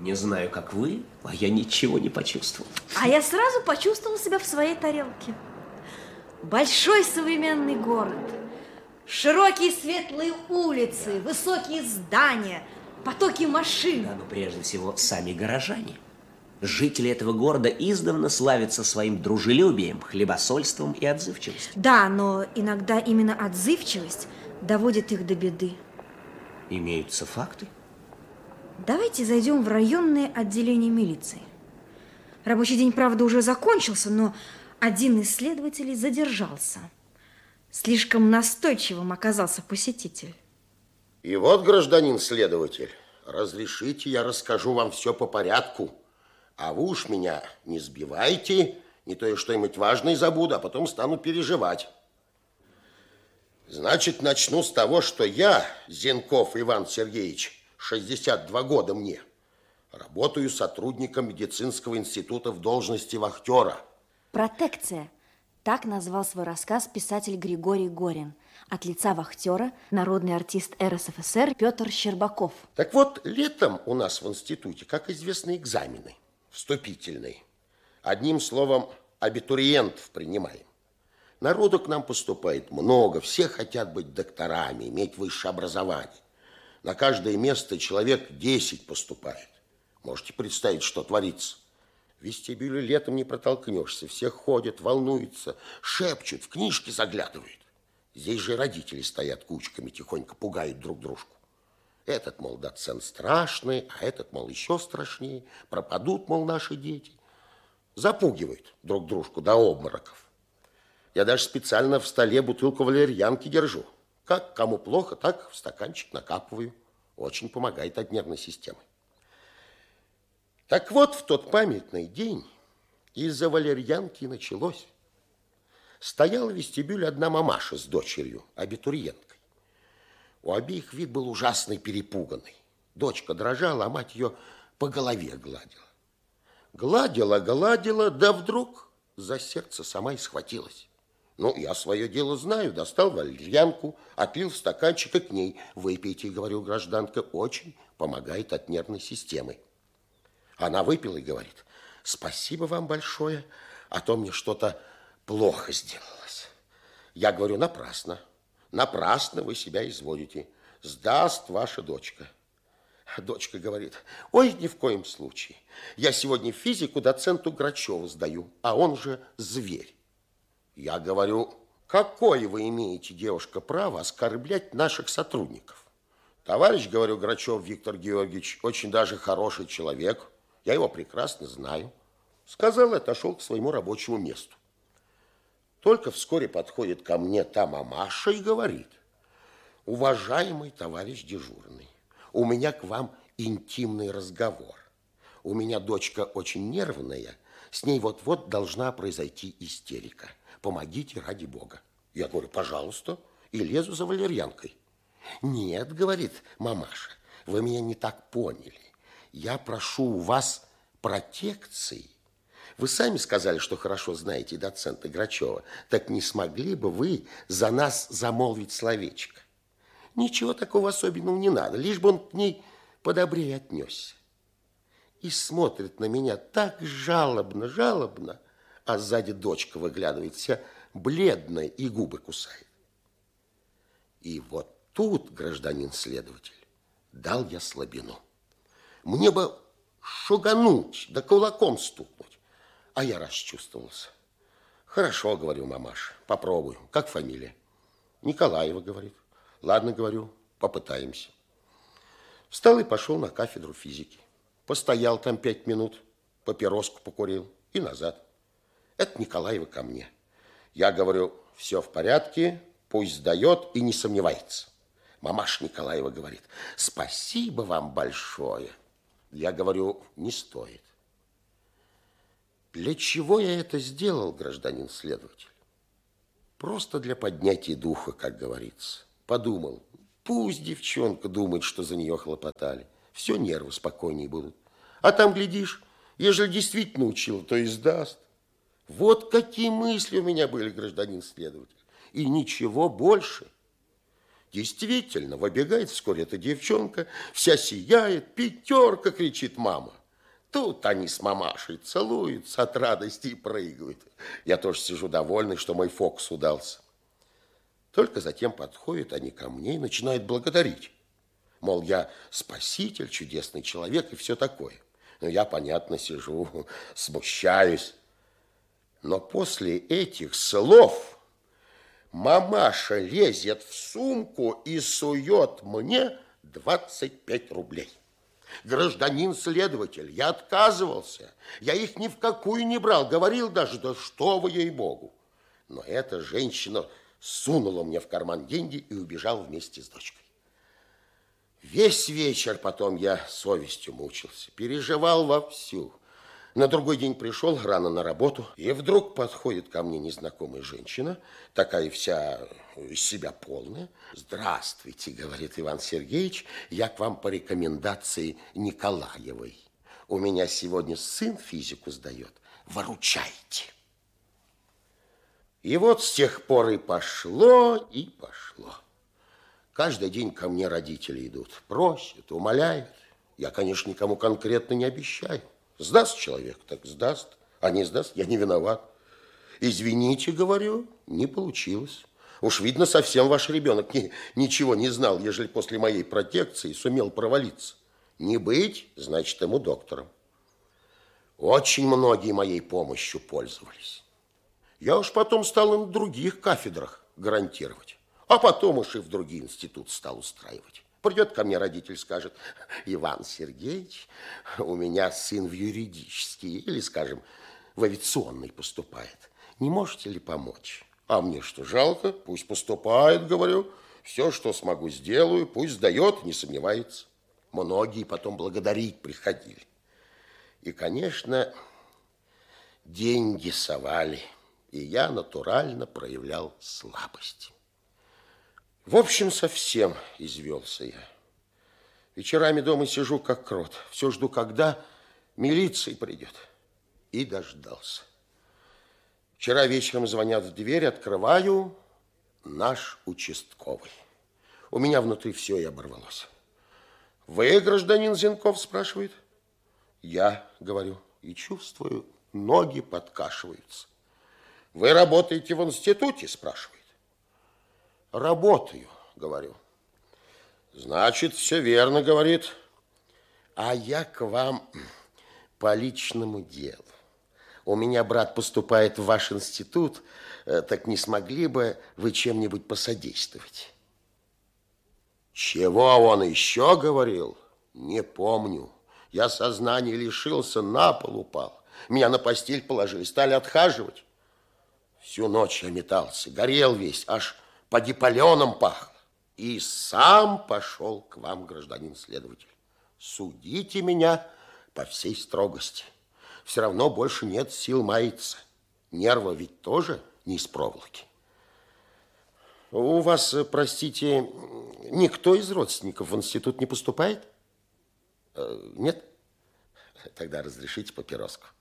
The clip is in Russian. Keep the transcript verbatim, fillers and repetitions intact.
Не знаю, как вы, а я ничего не почувствовал. А я сразу почувствовал себя в своей тарелке. Большой современный город. Широкие светлые улицы, да. Высокие здания, потоки машин. Да, но прежде всего сами горожане. Жители этого города издавна славятся своим дружелюбием, хлебосольством и отзывчивостью. Да, но иногда именно отзывчивость доводит их до беды. Имеются факты? Давайте зайдем в районное отделение милиции. Рабочий день, правда, уже закончился, но один из следователей задержался. Слишком настойчивым оказался посетитель. И вот, гражданин следователь, разрешите, я расскажу вам все по порядку. А вы уж меня не сбивайте, не то я что-нибудь важное забуду, а потом стану переживать. Значит, начну с того, что я, Зенков Иван Сергеевич, шестьдесят два года мне, работаю сотрудником медицинского института в должности вахтера. Протекция. Так назвал свой рассказ писатель Григорий Горин. От лица вахтера народный артист эр эс эф эс эр Петр Щербаков. Так вот, летом у нас в институте, как известно, экзамены вступительные. Одним словом, абитуриентов принимаем. Народу к нам поступает много, все хотят быть докторами, иметь высшее образование. На каждое место человек десять поступает. Можете представить, что творится? В вестибюле летом не протолкнешься, все ходят, волнуются, шепчут, в книжки заглядывают. Здесь же родители стоят кучками, тихонько пугают друг дружку. Этот, мол, доцент страшный, а этот, мол, еще страшнее. Пропадут, мол, наши дети. Запугивают друг дружку до обмороков. Я даже специально в столе бутылку валерьянки держу. Как кому плохо, так в стаканчик накапываю. Очень помогает от нервной системы. Так вот, в тот памятный день из-за валерьянки началось. Стояла в вестибюле одна мамаша с дочерью, абитуриенткой. У обеих вид был ужасный, перепуганный. Дочка дрожала, а мать ее по голове гладила. Гладила, гладила, да вдруг за сердце сама и схватилась. Ну, я свое дело знаю, достал валерьянку, отлил в стаканчик и к ней. Выпейте, говорю, гражданка, очень помогает от нервной системы. Она выпила и говорит: спасибо вам большое, а то мне что-то плохо сделалось. Я говорю: напрасно, напрасно вы себя изводите. Сдаст ваша дочка. Дочка говорит: ой, ни в коем случае. Я сегодня физику доценту Грачеву сдаю, а он же зверь. Я говорю: какое вы имеете, девушка, право оскорблять наших сотрудников? Товарищ, говорю, Грачев Виктор Георгиевич, очень даже хороший человек. Я его прекрасно знаю. Сказал и отошел к своему рабочему месту. Только вскоре подходит ко мне та мамаша и говорит: уважаемый товарищ дежурный, у меня к вам интимный разговор. У меня дочка очень нервная, с ней вот-вот должна произойти истерика. Помогите ради бога. Я говорю: пожалуйста, и лезу за валерьянкой. Нет, говорит мамаша, вы меня не так поняли. Я прошу у вас протекции. Вы сами сказали, что хорошо знаете доцента Грачева. Так не смогли бы вы за нас замолвить словечко? Ничего такого особенного не надо, лишь бы он к ней подобрее отнесся. И смотрит на меня так жалобно, жалобно, а сзади дочка выглядывает вся бледная и губы кусает. И вот тут, гражданин следователь, дал я слабину. Мне бы шугануть, да кулаком стукнуть, а я расчувствовался. Хорошо, говорю, мамаша, попробую. Как фамилия? Николаева, говорит. Ладно, говорю, попытаемся. Встал и пошел на кафедру физики. Постоял там пять минут, папироску покурил и назад. Это Николаева ко мне. Я говорю: все в порядке, пусть сдает и не сомневается. Мамаша Николаева говорит: спасибо вам большое. Я говорю: не стоит. Для чего я это сделал, гражданин следователь? Просто для поднятия духа, как говорится. Подумал, пусть девчонка думает, что за нее хлопотали. Все, нервы спокойнее будут. А там, глядишь, ежели действительно учил, то и сдаст. Вот какие мысли у меня были, гражданин следователь. И ничего больше. Действительно, выбегает вскоре эта девчонка, вся сияет, пятерка, кричит мама. Тут они с мамашей целуются от радости и прыгают. Я тоже сижу довольный, что мой фокус удался. Только затем подходят они ко мне и начинают благодарить. Мол, я спаситель, чудесный человек и все такое. Но я, понятно, сижу, смущаюсь. Но после этих слов мамаша лезет в сумку и сует мне двадцать пять рублей. Гражданин следователь, я отказывался. Я их ни в какую не брал. Говорил даже, да что вы, ей-богу. Но эта женщина сунула мне в карман деньги и убежала вместе с дочкой. Весь вечер потом я совестью мучился, переживал вовсю. На другой день пришел рано на работу, и вдруг подходит ко мне незнакомая женщина, такая вся из себя полная. «Здравствуйте, — говорит Иван Сергеевич, — я к вам по рекомендации Николаевой. У меня сегодня сын физику сдает, выручайте». И вот с тех пор и пошло, и пошло. Каждый день ко мне родители идут, просят, умоляют. Я, конечно, никому конкретно не обещаю. Сдаст человек, так сдаст, а не сдаст, я не виноват. Извините, говорю, не получилось. Уж видно, совсем ваш ребенок ни, ничего не знал, ежели после моей протекции сумел провалиться. Не быть, значит, ему доктором. Очень многие моей помощью пользовались. Я уж потом стал и на других кафедрах гарантировать. А потом уж и в другие институты стал устраивать. Придет ко мне родитель, скажет: Иван Сергеевич, у меня сын в юридический или, скажем, в авиационный поступает. Не можете ли помочь? А мне что, жалко? Пусть поступает, говорю. Все, что смогу, сделаю. Пусть сдает, не сомневается. Многие потом благодарить приходили. И, конечно, деньги совали. И я натурально проявлял слабость. В общем, совсем извелся я. Вечерами дома сижу, как крот. Все жду, когда милиция придет. И дождался. Вчера вечером звонят в дверь, открываю, наш участковый. У меня внутри все и оборвалось. Вы, гражданин Зенков, спрашивает? Я, говорю, и чувствую, ноги подкашиваются. Вы работаете в институте, спрашивает. Работаю, говорю. Значит, все верно, говорит. А я к вам по личному делу. У меня брат поступает в ваш институт, так не смогли бы вы чем-нибудь посодействовать? Чего он еще говорил? Не помню. Я сознания лишился, на пол упал. Меня на постель положили, стали отхаживать. Всю ночь я метался, горел весь, аж поди паленым пахло. И сам пошел к вам, гражданин следователь. Судите меня по всей строгости. Все равно больше нет сил маяться. Нервы ведь тоже не из проволоки. У вас, простите, никто из родственников в институт не поступает? Нет? Тогда разрешите папироску.